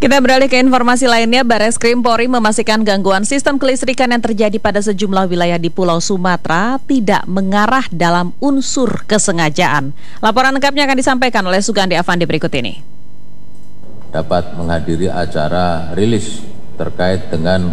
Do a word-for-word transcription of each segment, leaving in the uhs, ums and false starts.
Kita beralih ke informasi lainnya. Bareskrim Polri memastikan gangguan sistem kelistrikan yang terjadi pada sejumlah wilayah di Pulau Sumatera tidak mengarah dalam unsur kesengajaan. Laporan lengkapnya akan disampaikan oleh Sugandi Avandi berikut ini. Dapat menghadiri acara rilis terkait dengan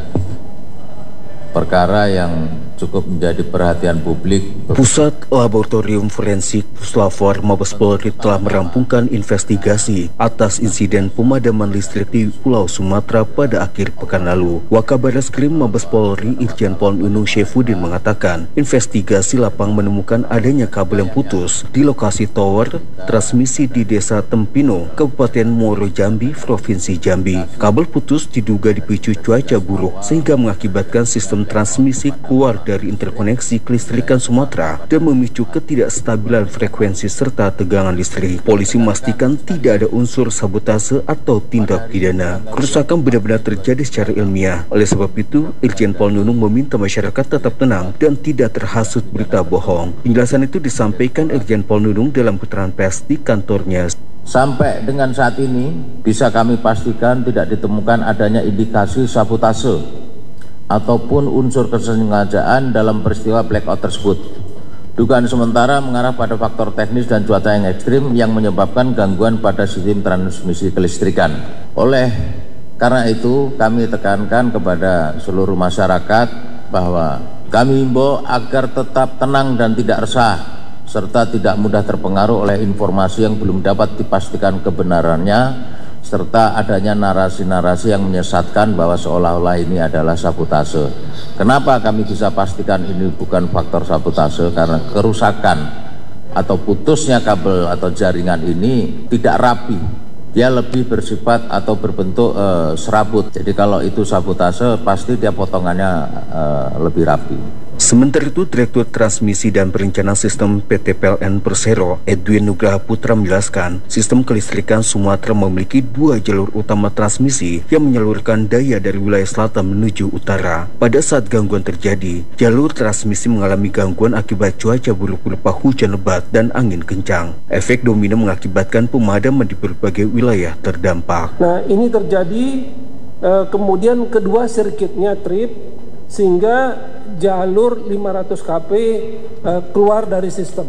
perkara yang cukup menjadi perhatian publik. Pusat Laboratorium Forensik Puslapfor Mabes Polri telah merampungkan investigasi atas insiden pemadaman listrik di Pulau Sumatera pada akhir pekan lalu. Wakabareskrim Mabes Polri Irjen Pol Nunung Syefuddin mengatakan, investigasi lapang menemukan adanya kabel yang putus di lokasi tower transmisi di Desa Tempino, Kabupaten Muaro Jambi, Provinsi Jambi. Kabel putus diduga dipicu cuaca buruk sehingga mengakibatkan sistem transmisi keluar dari interkoneksi kelistrikan Sumatera dan memicu ketidakstabilan frekuensi serta tegangan listrik. Polisi memastikan tidak ada unsur sabotase atau tindak pidana. Kerusakan benar-benar terjadi secara ilmiah. Oleh sebab itu, Irjen Pol Nunung meminta masyarakat tetap tenang dan tidak terhasut berita bohong. Penjelasan itu disampaikan Irjen Pol Nunung dalam keterangan pers di kantornya. Sampai dengan saat ini bisa kami pastikan tidak ditemukan adanya indikasi sabotase ataupun unsur kesengajaan dalam peristiwa blackout tersebut. Dugaan sementara mengarah pada faktor teknis dan cuaca yang ekstrim yang menyebabkan gangguan pada sistem transmisi kelistrikan. Oleh karena itu, kami tekankan kepada seluruh masyarakat bahwa kami himbau agar tetap tenang dan tidak resah, serta tidak mudah terpengaruh oleh informasi yang belum dapat dipastikan kebenarannya, serta adanya narasi-narasi yang menyesatkan bahwa seolah-olah ini adalah sabotase. Kenapa kami bisa pastikan ini bukan faktor sabotase? Karena kerusakan atau putusnya kabel atau jaringan ini tidak rapi. Dia lebih bersifat atau berbentuk uh, serabut. Jadi kalau itu sabotase, pasti dia potongannya uh, lebih rapi. Sementara itu, Direktur Transmisi dan Perencanaan Sistem P T P L N Persero, Edwin Nugraha Putra menjelaskan, sistem kelistrikan Sumatera memiliki dua jalur utama transmisi yang menyalurkan daya dari wilayah selatan menuju utara. Pada saat gangguan terjadi, jalur transmisi mengalami gangguan akibat cuaca buruk berupa hujan lebat dan angin kencang. Efek domino mengakibatkan pemadaman di berbagai wilayah terdampak. Nah, ini terjadi eh, kemudian kedua sirkuitnya trip, sehingga jalur lima ratus K P uh, keluar dari sistem.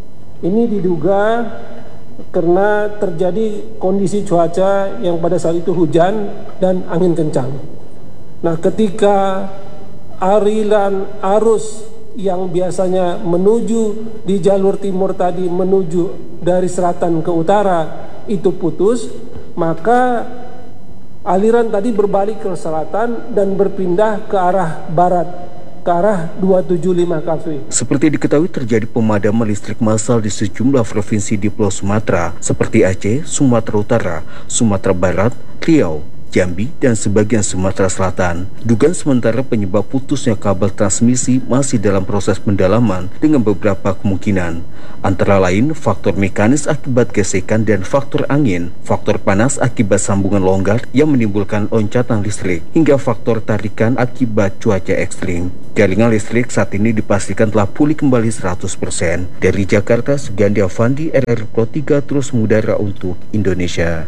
Ini diduga karena terjadi kondisi cuaca yang pada saat itu hujan dan angin kencang. Nah, ketika aliran arus yang biasanya menuju di jalur timur tadi menuju dari selatan ke utara itu putus, maka aliran tadi berbalik ke selatan dan berpindah ke arah barat, ke arah dua tujuh lima K V. Seperti diketahui, terjadi pemadaman listrik massal di sejumlah provinsi di Pulau Sumatera seperti Aceh, Sumatera Utara, Sumatera Barat, Riau, Jambi, dan sebagian Sumatera Selatan. Dugaan sementara penyebab putusnya kabel transmisi masih dalam proses pendalaman dengan beberapa kemungkinan. Antara lain faktor mekanis akibat gesekan dan faktor angin, faktor panas akibat sambungan longgar yang menimbulkan loncatan listrik, hingga faktor tarikan akibat cuaca ekstrim. Jaringan listrik saat ini dipastikan telah pulih kembali seratus persen. Dari Jakarta, Sugandi Avandi, R R Pro tiga terus mengudara untuk Indonesia.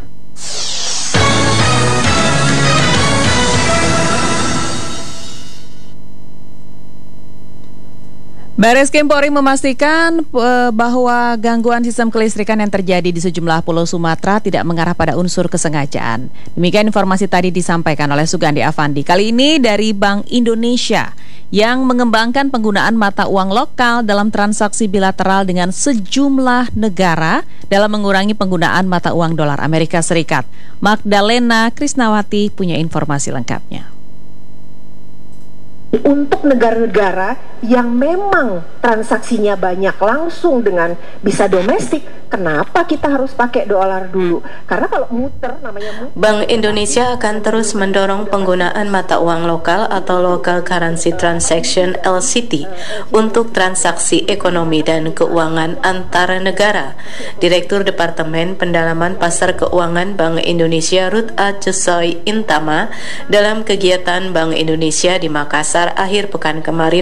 Bareskrim Polri memastikan uh, bahwa gangguan sistem kelistrikan yang terjadi di sejumlah pulau Sumatera tidak mengarah pada unsur kesengajaan. Demikian informasi tadi disampaikan oleh Sugandi Avandi. Kali ini dari Bank Indonesia yang mengembangkan penggunaan mata uang lokal dalam transaksi bilateral dengan sejumlah negara dalam mengurangi penggunaan mata uang dolar Amerika Serikat. Magdalena Krisnawati punya informasi lengkapnya. Untuk negara-negara yang memang transaksinya banyak langsung dengan bisa domestik, kenapa kita harus pakai dolar dulu? Karena kalau muter namanya muter. Bank Indonesia akan terus mendorong penggunaan mata uang lokal atau Local Currency Transaction L C T untuk transaksi ekonomi dan keuangan antara negara. Direktur Departemen Pendalaman Pasar Keuangan Bank Indonesia Ruth A. Cesoy Intama dalam kegiatan Bank Indonesia di Makassar akhir pekan kemarin mengatakan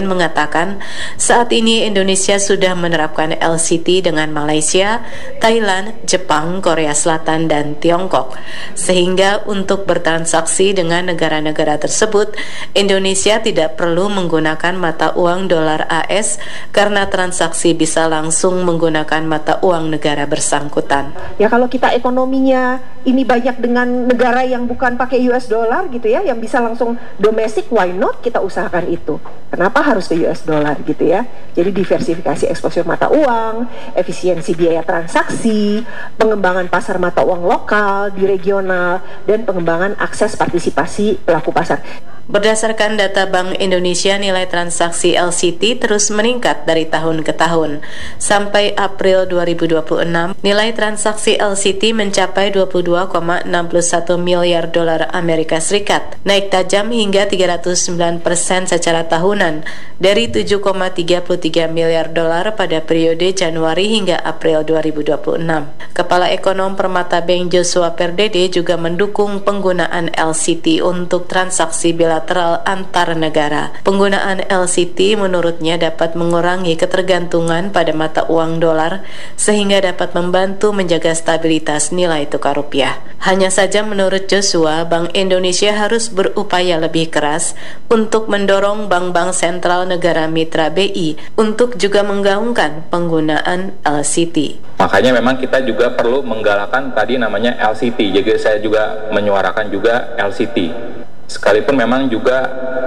mengatakan saat ini Indonesia sudah menerapkan L C T dengan Malaysia, Thailand, Jepang, Korea Selatan, dan Tiongkok. Sehingga untuk bertransaksi dengan negara-negara tersebut, Indonesia tidak perlu menggunakan mata uang dolar A S karena transaksi bisa langsung menggunakan mata uang negara bersangkutan. Ya kalau kita ekonominya ini banyak dengan negara yang bukan pakai U S dollar gitu ya, yang bisa langsung domestik, why not kita usahakan itu? Kenapa harus ke U S dollar gitu ya? Jadi diversifikasi eksposur mata uang, efisiensi biaya transaksi, pengembangan pasar mata uang lokal di regional, dan pengembangan akses partisipasi pelaku pasar. Berdasarkan data Bank Indonesia, nilai transaksi L C T terus meningkat dari tahun ke tahun. Sampai April dua ribu dua puluh enam, nilai transaksi L C T mencapai dua puluh dua koma enam satu miliar dolar Amerika Serikat, naik tajam hingga tiga ratus sembilan persen secara tahunan dari tujuh koma tiga tiga miliar dolar pada periode Januari hingga April dua ribu dua puluh enam. Kepala Ekonom Permata Bank Joshua Pardede juga mendukung penggunaan L C T untuk transaksi bilateral antar negara. Penggunaan L C T menurutnya dapat mengurangi ketergantungan pada mata uang dolar sehingga dapat membantu menjaga stabilitas nilai tukar rupiah. Hanya saja menurut Joshua, Bank Indonesia harus berupaya lebih keras untuk mendorong bank-bank sentral negara mitra B I untuk juga menggaungkan penggunaan L C T. Makanya memang kita juga perlu menggalakkan tadi namanya L C T. Jadi saya juga menyuarakan juga L C T. Sekalipun memang juga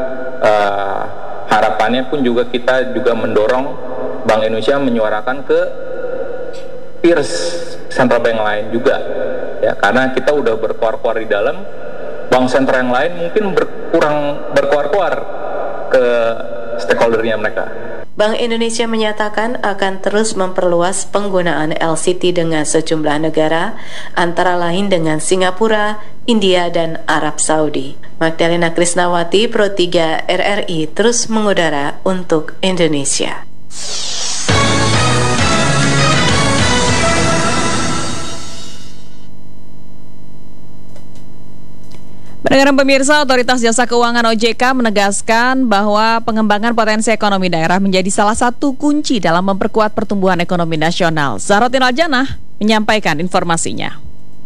uh, harapannya pun juga kita juga mendorong Bank Indonesia menyuarakan ke peers central bank lain juga, ya karena kita udah berkuar-kuar di dalam, bank sentral yang lain mungkin berkurang berkuar-kuar ke stakeholdernya mereka. Bank Indonesia menyatakan akan terus memperluas penggunaan L C T dengan sejumlah negara, antara lain dengan Singapura, India, dan Arab Saudi. Magdalena Krisnawati, Pro tiga R R I, terus mengudara untuk Indonesia. Pendengaran pemirsa, Otoritas Jasa Keuangan O J K menegaskan bahwa pengembangan potensi ekonomi daerah menjadi salah satu kunci dalam memperkuat pertumbuhan ekonomi nasional. Zahrotin Aljanah menyampaikan informasinya.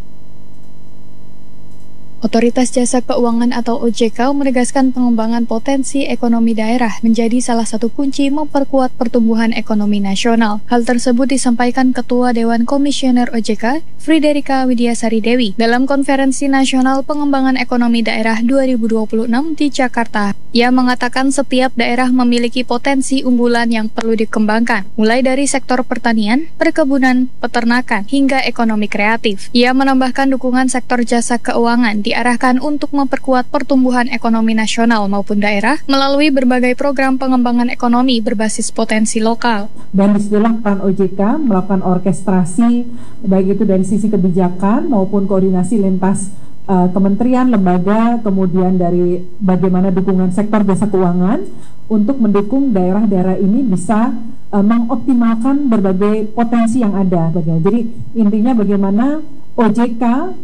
Otoritas Jasa Keuangan atau O J K menegaskan pengembangan potensi ekonomi daerah menjadi salah satu kunci memperkuat pertumbuhan ekonomi nasional. Hal tersebut disampaikan Ketua Dewan Komisioner O J K, Friderika Widiasari Dewi, dalam Konferensi Nasional Pengembangan Ekonomi Daerah dua ribu dua puluh enam di Jakarta. Ia mengatakan setiap daerah memiliki potensi unggulan yang perlu dikembangkan, mulai dari sektor pertanian, perkebunan, peternakan, hingga ekonomi kreatif. Ia menambahkan dukungan sektor jasa keuangan diarahkan untuk memperkuat pertumbuhan ekonomi nasional maupun daerah melalui berbagai program pengembangan ekonomi berbasis potensi lokal. Dan disitulah peran O J K melakukan orkestrasi, baik itu dari sisi kebijakan maupun koordinasi lintas uh, kementerian, lembaga, kemudian dari bagaimana dukungan sektor jasa keuangan untuk mendukung daerah-daerah ini bisa uh, mengoptimalkan berbagai potensi yang ada. Jadi intinya bagaimana O J K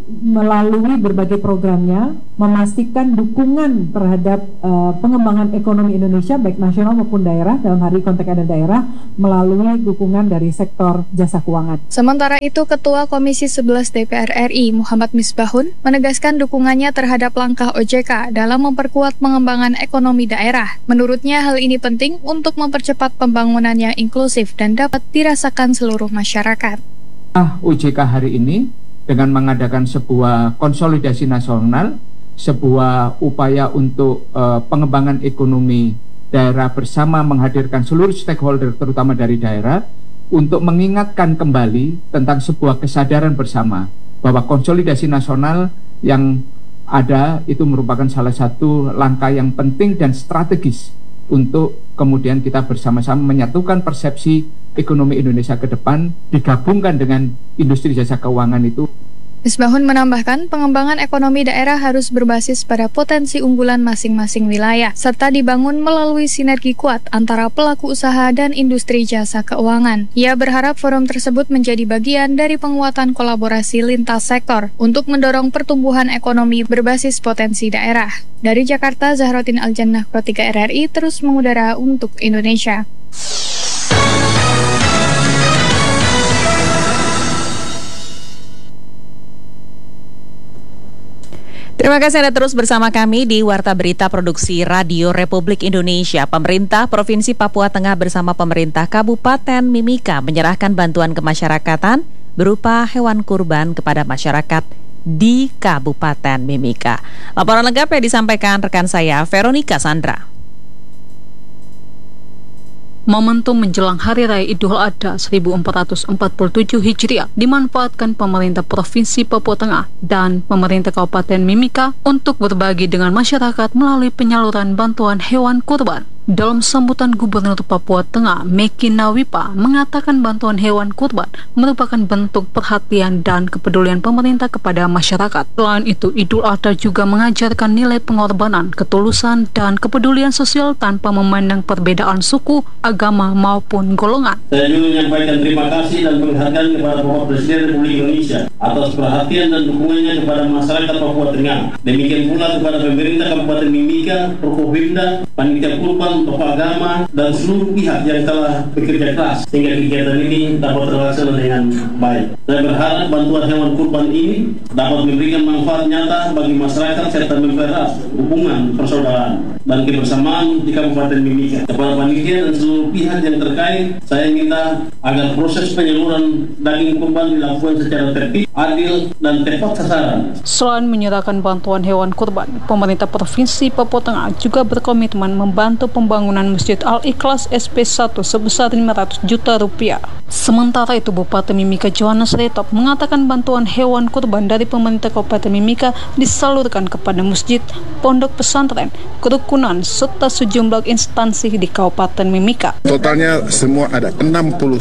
melalui berbagai programnya memastikan dukungan terhadap uh, pengembangan ekonomi Indonesia baik nasional maupun daerah, dalam hal ini konteks ada daerah, melalui dukungan dari sektor jasa keuangan. Sementara itu, Ketua Komisi sebelas D P R R I Muhammad Misbahun menegaskan dukungannya terhadap langkah O J K dalam memperkuat pengembangan ekonomi daerah. Menurutnya hal ini penting untuk mempercepat pembangunan yang inklusif dan dapat dirasakan seluruh masyarakat. Ah, O J K hari ini dengan mengadakan sebuah konsolidasi nasional, sebuah upaya untuk uh, pengembangan ekonomi daerah bersama menghadirkan seluruh stakeholder terutama dari daerah untuk mengingatkan kembali tentang sebuah kesadaran bersama bahwa konsolidasi nasional yang ada itu merupakan salah satu langkah yang penting dan strategis untuk kemudian kita bersama-sama menyatukan persepsi ekonomi Indonesia ke depan, digabungkan dengan industri jasa keuangan itu Misbahun menambahkan, pengembangan ekonomi daerah harus berbasis pada potensi unggulan masing-masing wilayah, serta dibangun melalui sinergi kuat antara pelaku usaha dan industri jasa keuangan. Ia berharap forum tersebut menjadi bagian dari penguatan kolaborasi lintas sektor untuk mendorong pertumbuhan ekonomi berbasis potensi daerah. Dari Jakarta, Zahrotin Aljannah, Pro tiga R R I terus mengudara untuk Indonesia. Terima kasih Anda terus bersama kami di Warta Berita Produksi Radio Republik Indonesia. Pemerintah Provinsi Papua Tengah bersama pemerintah Kabupaten Mimika menyerahkan bantuan kemasyarakatan berupa hewan kurban kepada masyarakat di Kabupaten Mimika. Laporan lengkapnya disampaikan rekan saya Veronica Sandra. Momentum menjelang Hari Raya Idul Adha seribu empat ratus empat puluh tujuh Hijriah dimanfaatkan pemerintah Provinsi Papua Tengah dan pemerintah Kabupaten Mimika untuk berbagi dengan masyarakat melalui penyaluran bantuan hewan kurban. Dalam sambutan Gubernur Papua Tengah, Meki Nawipa mengatakan bantuan hewan kurban merupakan bentuk perhatian dan kepedulian pemerintah kepada masyarakat. Selain itu, Idul Adha juga mengajarkan nilai pengorbanan, ketulusan, dan kepedulian sosial tanpa memandang perbedaan suku, agama, maupun golongan. Saya juga menyampaikan terima kasih dan penghargaan kepada Bapak Presiden Republik Indonesia atas perhatian dan dukungannya kepada masyarakat Papua Tengah. Demikian pula kepada pemerintah Kabupaten Mimika, Prokopimda, Panitia Kurban, tokoh agama, dan seluruh pihak yang telah bekerja keras sehingga kegiatan ini dapat terlaksana dengan baik. Saya berharap bantuan hewan kurban ini dapat memberikan manfaat nyata bagi masyarakat serta mempererat hubungan persaudaraan dan kebersamaan di Kabupaten Mimika. Kepada panitia dan seluruh pihak yang terkait, saya minta agar proses penyaluran daging kurban dilakukan secara tertib, adil, dan tepat sasaran. Selain menyerahkan bantuan hewan kurban, pemerintah Provinsi Papua Tengah juga berkomitmen membantu pembangunan Masjid Al-Ikhlas S P satu sebesar lima ratus juta rupiah. Sementara itu, Bupati Mimika Johannes Retop mengatakan bantuan hewan kurban dari pemerintah Kabupaten Mimika disalurkan kepada masjid, pondok pesantren, kerukunan, serta sejumlah instansi di Kabupaten Mimika. Totalnya semua ada enam puluh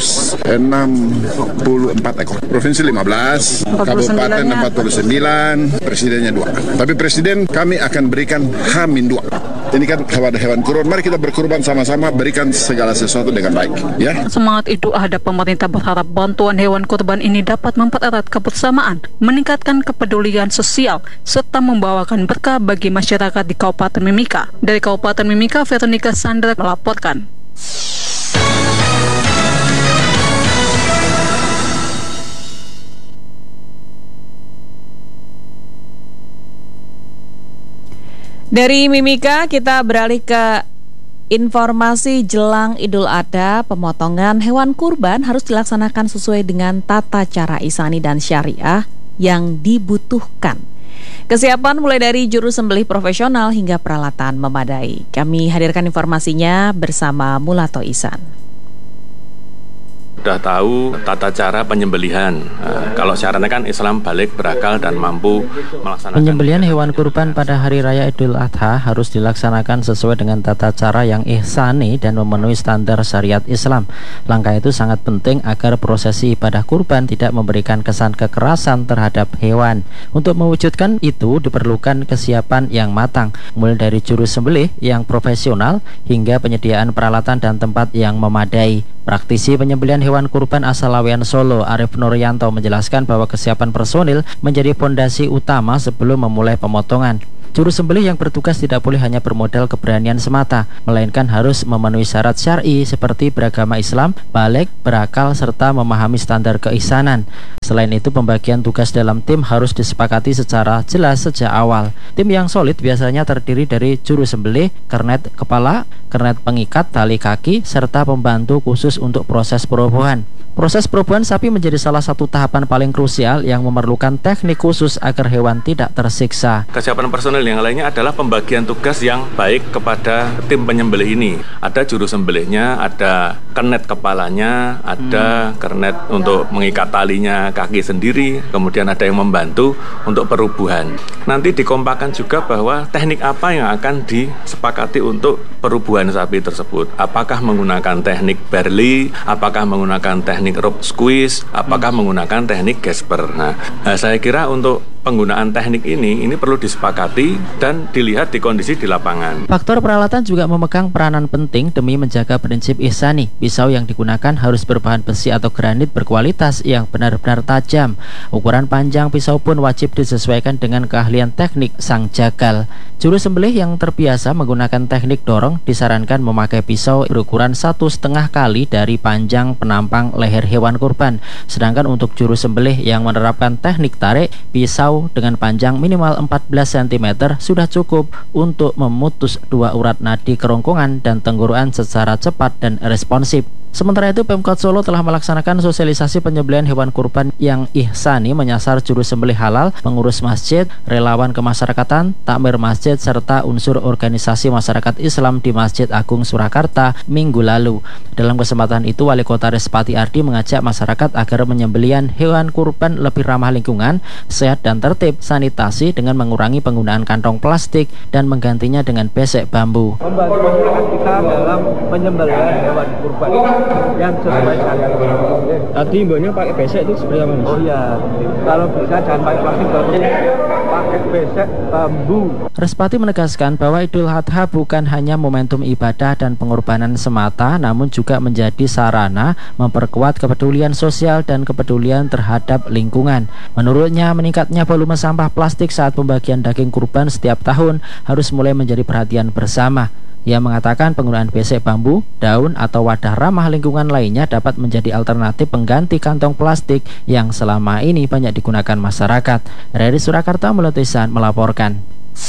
empat ekor. Provinsi lima belas, Kabupaten empat puluh sembilan, presidennya dua. Tapi presiden kami akan berikan H minus dua. Ini kan hewan-hewan kurban, mari kita berkurban sama-sama, berikan segala sesuatu dengan baik, ya. Semangat Idul Adha, pemerintah berharap bantuan hewan kurban ini dapat mempererat kebersamaan, meningkatkan kepedulian sosial, serta membawakan berkah bagi masyarakat di Kabupaten Mimika. Dari Kabupaten Mimika, Veronica Sandra melaporkan. Dari Mimika kita beralih ke informasi jelang Idul Adha. Pemotongan hewan kurban harus dilaksanakan sesuai dengan tata cara Isani dan syariah yang dibutuhkan. Kesiapan mulai dari juru sembelih profesional hingga peralatan memadai. Kami hadirkan informasinya bersama Mulato Ihsan. Sudah tahu tata cara penyembelihan. Nah, kalau syaratnya kan Islam balik, berakal, dan mampu melaksanakan. Penyembelihan hewan kurban pada Hari Raya Idul Adha harus dilaksanakan sesuai dengan tata cara yang ihsani dan memenuhi standar syariat Islam. Langkah itu sangat penting agar prosesi ibadah kurban tidak memberikan kesan kekerasan terhadap hewan. Untuk mewujudkan itu diperlukan kesiapan yang matang, mulai dari juru sembelih yang profesional hingga penyediaan peralatan dan tempat yang memadai. Praktisi penyembelihan hewan kurban asal Lawean Solo, Arif Nuryanto, menjelaskan bahwa kesiapan personil menjadi fondasi utama sebelum memulai pemotongan. Juru sembelih yang bertugas tidak boleh hanya bermodal keberanian semata, melainkan harus memenuhi syarat syar'i seperti beragama Islam, balik, berakal, serta memahami standar keihsanan. Selain itu, pembagian tugas dalam tim harus disepakati secara jelas sejak awal. Tim yang solid biasanya terdiri dari juru sembelih, kernet kepala, kernet pengikat tali kaki, serta pembantu khusus untuk proses perobohan. Proses perobohan sapi menjadi salah satu tahapan paling krusial yang memerlukan teknik khusus agar hewan tidak tersiksa. Kesiapan personel hal yang lainnya adalah pembagian tugas yang baik kepada tim penyembelih ini. Ada juru sembelihnya, ada kernet kepalanya, ada hmm. kernet untuk mengikat talinya kaki sendiri, kemudian ada yang membantu untuk perubuhan. Nanti dikompakan juga bahwa teknik apa yang akan disepakati untuk perubuhan sapi tersebut. Apakah menggunakan teknik Berli, apakah menggunakan teknik rope squeeze, apakah hmm. menggunakan teknik Gesper. Nah, saya kira untuk penggunaan teknik ini, ini perlu disepakati dan dilihat di kondisi di lapangan. Faktor peralatan juga memegang peranan penting demi menjaga prinsip ihsani. Pisau yang digunakan harus berbahan besi atau granit berkualitas yang benar-benar tajam. Ukuran panjang pisau pun wajib disesuaikan dengan keahlian teknik sang jagal. Juru sembelih yang terbiasa menggunakan teknik dorong disarankan memakai pisau berukuran satu setengah kali dari panjang penampang leher hewan kurban. Sedangkan untuk juru sembelih yang menerapkan teknik tarik, pisau dengan panjang minimal empat belas sentimeter sudah cukup untuk memutus dua urat nadi kerongkongan dan tenggorokan secara cepat dan responsif. Sementara itu, Pemkot Solo telah melaksanakan sosialisasi penyembelihan hewan kurban yang ihsani menyasar juru sembelih halal, pengurus masjid, relawan kemasyarakatan, takmir masjid, serta unsur organisasi masyarakat Islam di Masjid Agung Surakarta minggu lalu. Dalam kesempatan itu, Wali Kota Respati Ardi mengajak masyarakat agar penyembelihan hewan kurban lebih ramah lingkungan, sehat dan tertib, sanitasi dengan mengurangi penggunaan kantong plastik dan menggantinya dengan besek bambu. Membantu masyarakat kita dalam penyembelihan hewan kurban yang sesuai syariat. Tadi mbaknya pakai besek itu seperti apa? Oh iya, kalau bisa jangan pakai plastik, pakai besek bambu. Respati menegaskan bahwa Idul Adha bukan hanya momentum ibadah dan pengorbanan semata, namun juga menjadi sarana memperkuat kepedulian sosial dan kepedulian terhadap lingkungan. Menurutnya, meningkatnya volume sampah plastik saat pembagian daging kurban setiap tahun harus mulai menjadi perhatian bersama. Ia mengatakan penggunaan besek bambu, daun, atau wadah ramah lingkungan lainnya dapat menjadi alternatif pengganti kantong plastik yang selama ini banyak digunakan masyarakat. Dari Surakarta, Melutisan melaporkan.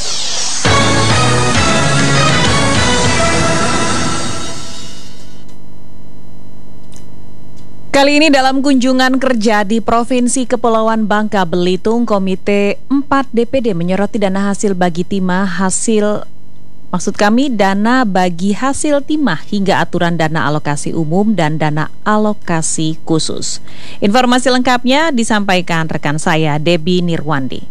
Kali ini dalam kunjungan kerja di Provinsi Kepulauan Bangka Belitung, Komite empat D P D menyoroti dana hasil bagi timah hasil Maksud kami dana bagi hasil timah hingga aturan dana alokasi umum dan dana alokasi khusus. Informasi lengkapnya disampaikan rekan saya Debbie Nirwandi.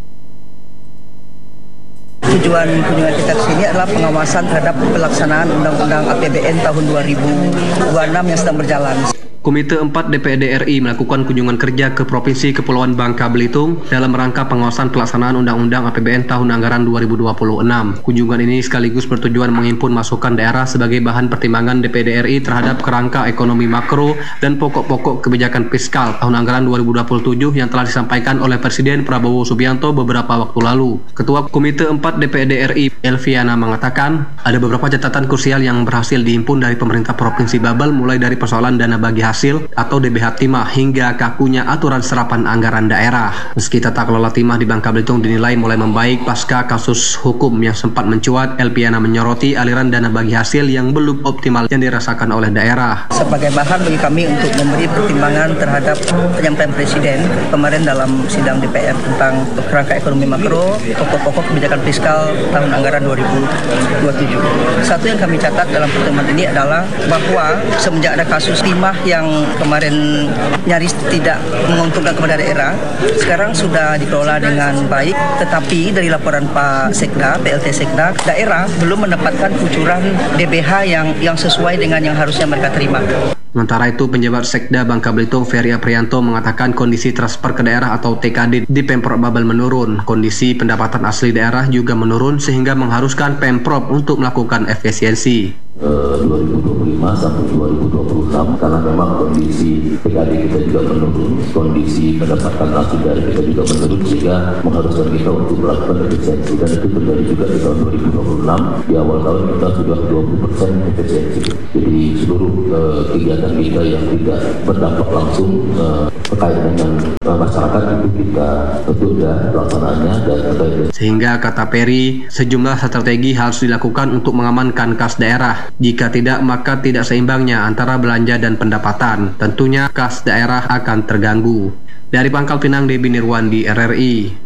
Tujuan kunjungan kita ke sini adalah pengawasan terhadap pelaksanaan Undang-Undang A P B N tahun dua ribu dua puluh enam yang sedang berjalan. Komite empat D P D R I melakukan kunjungan kerja ke Provinsi Kepulauan Bangka Belitung dalam rangka pengawasan pelaksanaan Undang-Undang A P B N tahun anggaran dua ribu dua puluh enam. Kunjungan ini sekaligus bertujuan menghimpun masukan daerah sebagai bahan pertimbangan D P D R I terhadap kerangka ekonomi makro dan pokok-pokok kebijakan fiskal tahun anggaran dua ribu dua puluh tujuh yang telah disampaikan oleh Presiden Prabowo Subianto beberapa waktu lalu. Ketua Komite empat D P D R I, Elviana, mengatakan ada beberapa catatan krusial yang berhasil dihimpun dari pemerintah Provinsi Babel, mulai dari persoalan dana bagi hasil atau D B H timah hingga kakunya aturan serapan anggaran daerah. Meski tata kelola timah di Bangka Belitung dinilai mulai membaik pasca kasus hukum yang sempat mencuat, Elviana menyoroti aliran dana bagi hasil yang belum optimal yang dirasakan oleh daerah. Sebagai bahan bagi kami untuk memberi pertimbangan terhadap penyampaian Presiden kemarin dalam sidang D P R tentang kerangka ekonomi makro, pokok-pokok kebijakan fiskal tahun anggaran dua ribu dua puluh tujuh. Satu yang kami catat dalam pertemuan ini adalah bahwa semenjak ada kasus timah yang kemarin nyaris tidak menguntungkan kepada daerah, sekarang sudah dikelola dengan baik, tetapi dari laporan Pak Sekda, P L T Sekda, daerah belum mendapatkan kucuran D B H yang yang sesuai dengan yang harusnya mereka terima. Sementara itu, penjabat Sekda Bangka Belitung Ferry Aprianto mengatakan kondisi transfer ke daerah atau T K D di Pemprov Babel menurun. Kondisi pendapatan asli daerah juga menurun sehingga mengharuskan Pemprov untuk melakukan efisiensi. dua ribu dua puluh lima sampai dua ribu dua puluh enam karena memang kondisi T K D kita juga menurun, kondisi pendapatan asli daerah kita juga menurun sehingga mengharuskan kita untuk melakukan efisiensi, dan itu terjadi juga di tahun dua ribu dua puluh enam. Di awal tahun kita sudah dua puluh persen efisiensi. Jadi seluruh uh, kegiatan kita yang tidak berdampak langsung uh, terkait dengan uh, masyarakat itu kita tertunda pelaksanaannya dan terkait. Sehingga kata Perry, sejumlah strategi harus dilakukan untuk mengamankan kas daerah. Jika tidak, maka tidak seimbangnya antara belanja dan pendapatan. Tentunya kas daerah akan terganggu. Dari Pangkal Pinang, Debbie Nirwandi, R R I.